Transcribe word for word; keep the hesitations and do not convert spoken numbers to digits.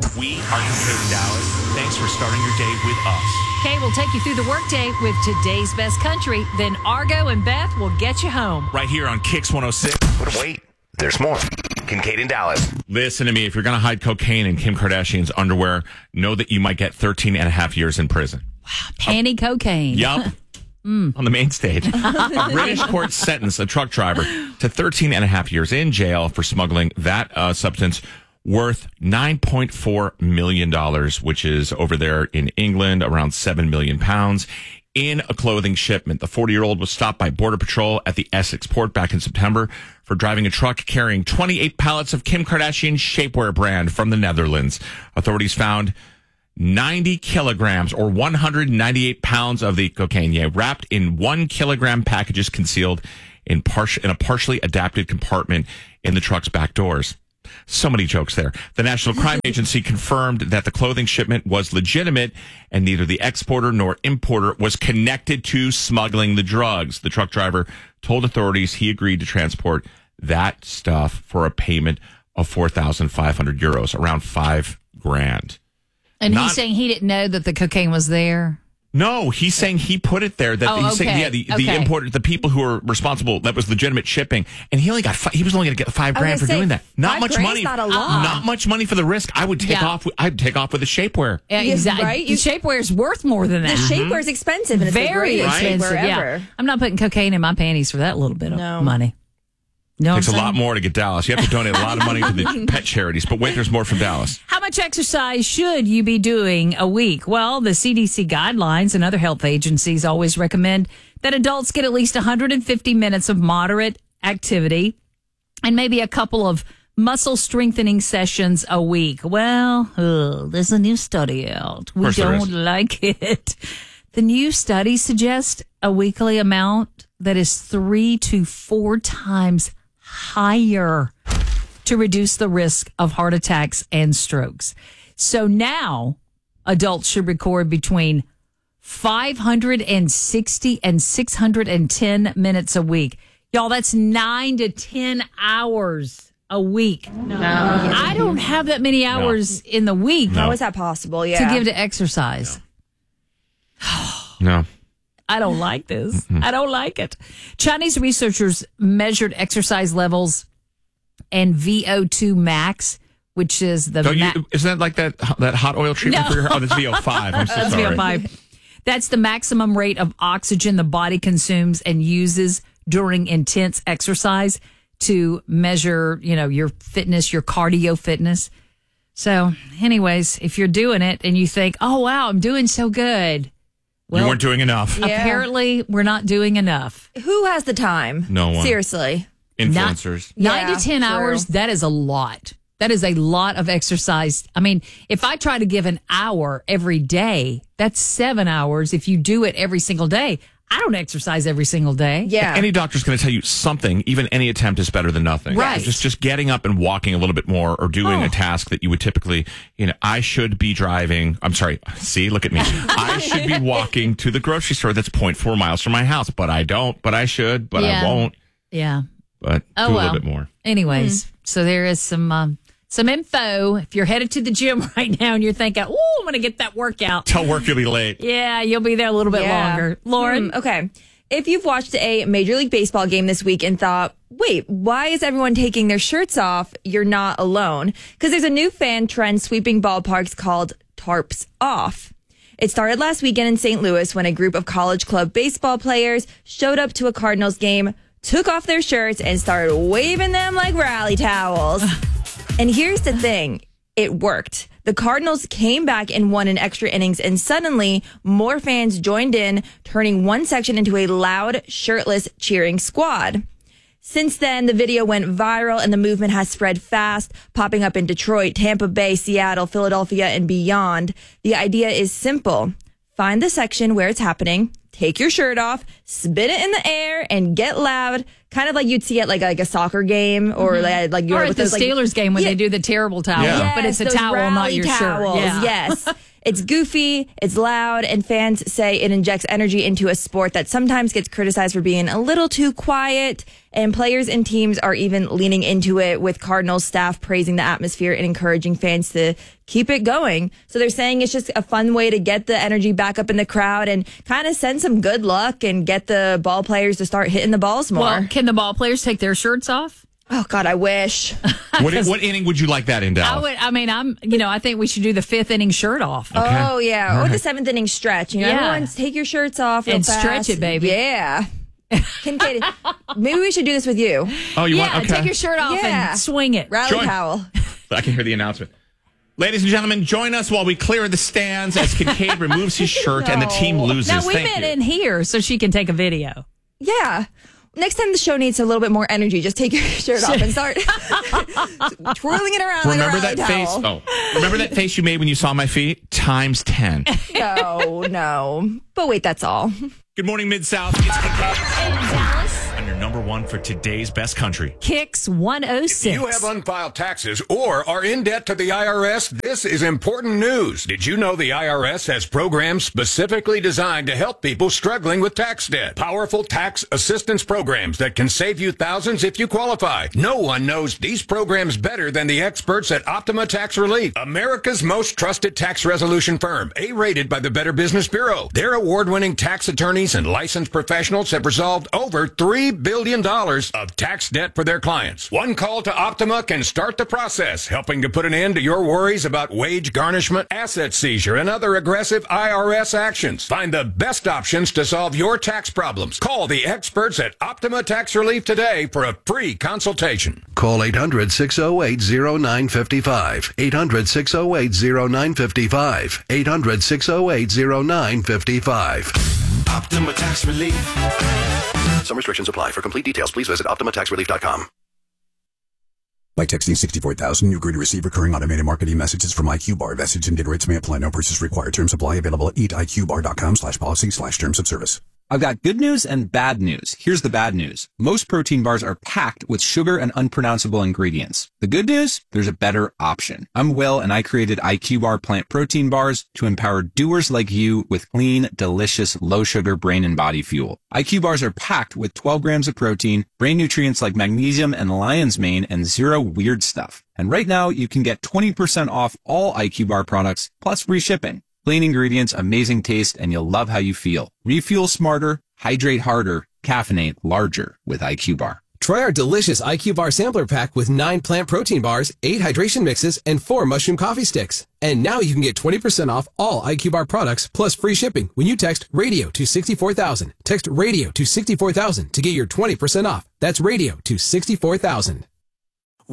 We are Kincaid and Dallas. Thanks for starting your day with us. Kay will take you through the workday with today's best country. Then Argo and Beth will get you home. Right here on Kicks one oh six. But wait, there's more. Kincaid and Dallas. Listen to me. If you're going to hide cocaine in Kim Kardashian's underwear, know that you might get thirteen and a half years in prison. Wow, panty cocaine. Yup. Mm. On the main stage. A British court sentenced a truck driver to thirteen and a half years in jail for smuggling that uh, substance worth nine point four million dollars, which is over there in England, around seven million pounds, in a clothing shipment. The forty-year-old was stopped by Border Patrol at the Essex port back in September for driving a truck carrying twenty-eight pallets of Kim Kardashian shapewear brand from the Netherlands. Authorities found ninety kilograms or one hundred ninety-eight pounds of the cocaine, yeah, wrapped in one kilogram packages concealed in, par- in a partially adapted compartment in the truck's back doors. So many jokes there. The National Crime Agency confirmed that the clothing shipment was legitimate and neither the exporter nor importer was connected to smuggling the drugs. The truck driver told authorities he agreed to transport that stuff for a payment of four thousand five hundred euros, around five grand. And Not, he's saying he didn't know that the cocaine was there? No, he's saying he put it there. That oh, he's okay. saying, yeah, the, okay. the importer, the people who were responsible, that was legitimate shipping, and he only got fi- he was only going to get five grand for say, doing that. Not much money. Not a lot. Not much money for the risk. I would take Yeah. off. I'd take off with the shapewear. Yeah, exactly. Right? The shapewear is worth more than that. The shapewear is expensive. And it's Very the greatest expensive. shapewear Yeah, ever. I'm not putting cocaine in my panties for that little bit of No. money. You know Takes what a I'm lot saying? more to get Dallas. You have to donate a lot of money to the pet charities. But wait, there's more from Dallas. How much exercise should you be doing a week? Well, the C D C guidelines and other health agencies always recommend that adults get at least one hundred fifty minutes of moderate activity and maybe a couple of muscle strengthening sessions a week. Well, oh, there's a new study out. We course there don't is. like it. The new study suggests a weekly amount that is three to four times higher to reduce the risk of heart attacks and strokes. So now adults should record between five hundred sixty and six hundred ten minutes a week. Y'all, that's nine to ten hours a week. No. I don't have that many hours in the week How is that possible? Yeah. to give to exercise. No. I don't like this. I don't like it. Chinese researchers measured exercise levels and V O two max, which is the Don't ma- you, isn't that like that that hot oil treatment No. for your hair? Oh, that's V O five. I'm so That's sorry. V O five. That's the maximum rate of oxygen the body consumes and uses during intense exercise to measure, you know, your fitness, your cardio fitness. So, anyways, if you're doing it and you think, "Oh wow, I'm doing so good," well, you weren't doing enough. Yeah. apparently we're not doing enough. Who has the time? No one. Seriously. Influencers. Nine Yeah, to ten true. hours, that is a lot. That is a lot of exercise. I mean, if I try to give an hour every day, that's seven hours. If you do it every single day, I don't exercise every single day. Yeah. Any doctor's going to tell you something, even any attempt is better than nothing. Right. Just just getting up and walking a little bit more or doing Oh. a task that you would typically, you know, I should be driving. I'm sorry. See, look at me. I should be walking to the grocery store that's zero point four miles from my house, but I don't, but I should, but Yeah. I won't. Yeah. But Oh, do a well. little bit more. Anyways, so there is some um, some info. If you're headed to the gym right now and you're thinking, "Oh, I'm going to get that workout," Tell work you'll be late. yeah, you'll be there a little bit Yeah. longer. Lauren, Hmm, okay. If you've watched a Major League Baseball game this week and thought, wait, why is everyone taking their shirts off? You're not alone. Because there's a new fan trend sweeping ballparks called Tarps Off. It started last weekend in Saint Louis when a group of college club baseball players showed up to a Cardinals game, took off their shirts, and started waving them like rally towels. And here's the thing. It worked. The Cardinals came back and won in extra innings, and suddenly more fans joined in, turning one section into a loud, shirtless cheering squad. Since then, the video went viral and the movement has spread fast, popping up in Detroit, Tampa Bay, Seattle, Philadelphia, and beyond. The idea is simple. Find the section where it's happening, take your shirt off, spin it in the air, and get loud. Kind of like you'd see at like, like a soccer game or Mm-hmm. like, like you or know, at with the those, like- Steelers game when Yeah. they do the terrible towel, Yeah. but it's a those towel, not rally your towels. shirt. Yeah. Yes. It's goofy, it's loud, and fans say it injects energy into a sport that sometimes gets criticized for being a little too quiet. And players and teams are even leaning into it, with Cardinals staff praising the atmosphere and encouraging fans to keep it going. So they're saying it's just a fun way to get the energy back up in the crowd and kind of send some good luck and get the ball players to start hitting the balls more. Well, can the ball players take their shirts off? Oh, God, I wish. what, what inning would you like that in, Dallas? I would. I mean, I'm. You know, I think we should do the fifth inning shirt off. Okay. Oh, yeah. All or right. the seventh inning stretch. You know, Yeah. everyone take your shirts off real And fast. stretch it, baby. Yeah. Kincaid, maybe we should do this with you. Oh, you yeah, want? Okay. take your shirt off Yeah. and swing it. Rally Join- towel. I can hear the announcement. Ladies and gentlemen, join us while we clear the stands as Kincaid removes his shirt and the team loses. Now we Thank meant you. in here so she can take a video. Yeah. Next time the show needs a little bit more energy, just take your shirt off and start twirling it around Remember like a that rally face? towel. Oh, remember that face you made when you saw my feet? Times ten. No, no. But wait, that's all. Good morning, Mid South. It's Kincaid. And your number one for today's best country. Kicks one oh six. You have unfiled taxes or are in debt to the I R S? This is important news. Did you know the I R S has programs specifically designed to help people struggling with tax debt? Powerful tax assistance programs that can save you thousands if you qualify. No one knows these programs better than the experts at Optima Tax Relief, America's most trusted tax resolution firm, A-rated by the Better Business Bureau. Their award-winning tax attorneys and licensed professionals have resolved over three billion dollars of tax debt for their clients. One call to Optima can start the process, helping to put an end to your worries about wage garnishment, asset seizure, and other aggressive I R S actions. Find the best options to solve your tax problems. Call the experts at Optima Tax Relief today for a free consultation. Call eight hundred, six oh eight, oh nine five five. eight hundred, six oh eight, oh nine five five. eight hundred, six oh eight, oh nine five five. Optima Tax Relief. Some restrictions apply. For complete details, please visit optima tax relief dot com. By texting sixty-four thousand, you agree to receive recurring automated marketing messages from IQBar. Message and data rates may apply. No purchase required. Terms apply. Available at eat I Q bar dot com slash policy slash terms of service. I've got good news and bad news. Here's the bad news. Most protein bars are packed with sugar and unpronounceable ingredients. The good news? There's a better option. I'm Will, and I created IQBar plant protein bars to empower doers like you with clean, delicious, low-sugar brain and body fuel. I Q bars are packed with twelve grams of protein, brain nutrients like magnesium and lion's mane, and zero weird stuff. And right now, you can get twenty percent off all IQBar products, plus free shipping. Clean ingredients, amazing taste, and you'll love how you feel. Refuel smarter, hydrate harder, caffeinate larger with IQBar. Try our delicious IQBar sampler pack with nine plant protein bars, eight hydration mixes, and four mushroom coffee sticks. And now you can get twenty percent off all IQBar products plus free shipping when you text radio to sixty-four thousand. Text radio to sixty-four thousand to get your twenty percent off. That's radio to sixty-four thousand.